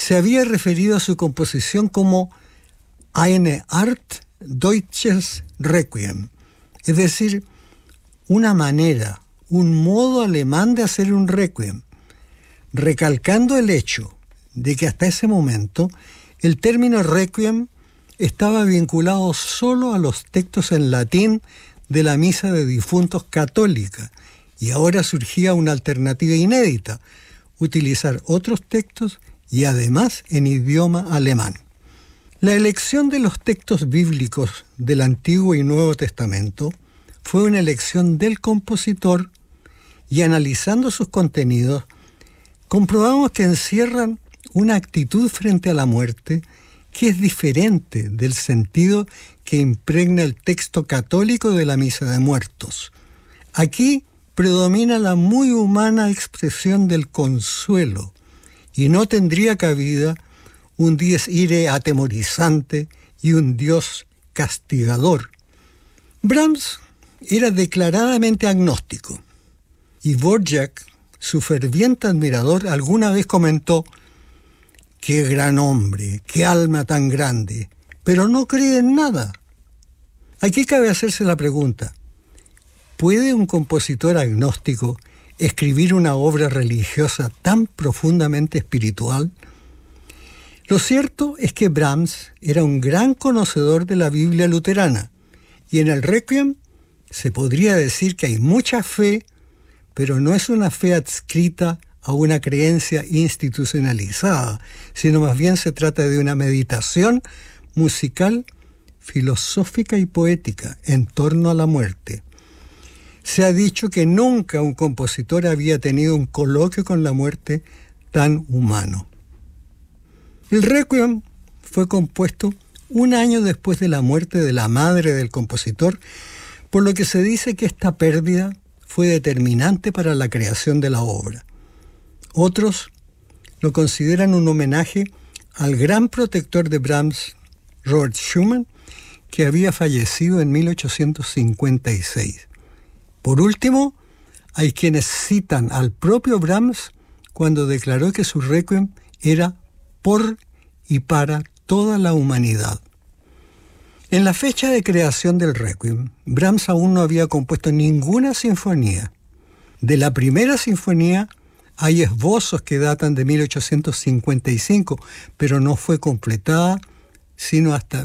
se había referido a su composición como eine Art deutsches Requiem, es decir, una manera, un modo alemán de hacer un requiem, recalcando el hecho de que hasta ese momento el término requiem estaba vinculado solo a los textos en latín de la misa de difuntos católica, y ahora surgía una alternativa inédita, utilizar otros textos y además en idioma alemán. La elección de los textos bíblicos del Antiguo y Nuevo Testamento fue una elección del compositor, y analizando sus contenidos, comprobamos que encierran una actitud frente a la muerte que es diferente del sentido que impregna el texto católico de la Misa de Muertos. Aquí predomina la muy humana expresión del consuelo, y no tendría cabida un dies irae atemorizante y un Dios castigador. Brahms era declaradamente agnóstico, y Dvořák, su ferviente admirador, alguna vez comentó: «Qué gran hombre, qué alma tan grande, pero no cree en nada». Aquí cabe hacerse la pregunta: ¿puede un compositor agnóstico escribir una obra religiosa tan profundamente espiritual? Lo cierto es que Brahms era un gran conocedor de la Biblia luterana, y en el Requiem se podría decir que hay mucha fe, pero no es una fe adscrita a una creencia institucionalizada, sino más bien se trata de una meditación musical, filosófica y poética en torno a la muerte. Se ha dicho que nunca un compositor había tenido un coloquio con la muerte tan humano. El Requiem fue compuesto un año después de la muerte de la madre del compositor, por lo que se dice que esta pérdida fue determinante para la creación de la obra. Otros lo consideran un homenaje al gran protector de Brahms, Robert Schumann, que había fallecido en 1856. Por último, hay quienes citan al propio Brahms cuando declaró que su Requiem era por y para toda la humanidad. En la fecha de creación del Requiem, Brahms aún no había compuesto ninguna sinfonía. De la primera sinfonía hay esbozos que datan de 1855, pero no fue completada sino hasta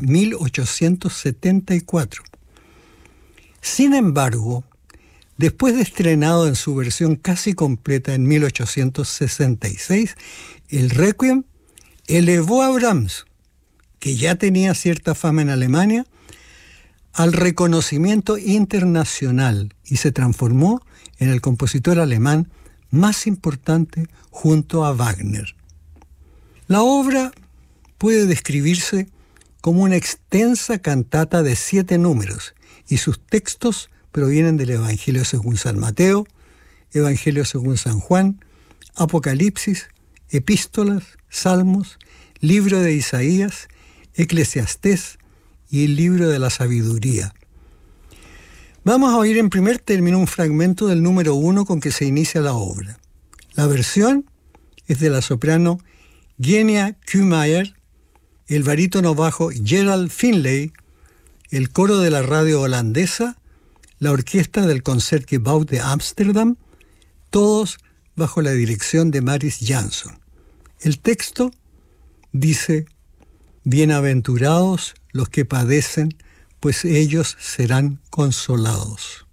1874. Sin embargo, después de estrenado en su versión casi completa en 1866, el Requiem elevó a Brahms, que ya tenía cierta fama en Alemania, al reconocimiento internacional y se transformó en el compositor alemán más importante junto a Wagner. La obra puede describirse como una extensa cantata de 7 números, y sus textos provienen del Evangelio según San Mateo, Evangelio según San Juan, Apocalipsis, Epístolas, Salmos, Libro de Isaías, Eclesiastés y el Libro de la Sabiduría. Vamos a oír en primer término un fragmento del número 1 con que se inicia la obra. La versión es de la soprano Genia Kuhmeier, el barítono bajo Gerald Finlay, el coro de la radio holandesa, la orquesta del Concertgebouw de Ámsterdam, todos bajo la dirección de Maris Jansson. El texto dice: «Bienaventurados los que padecen, pues ellos serán consolados».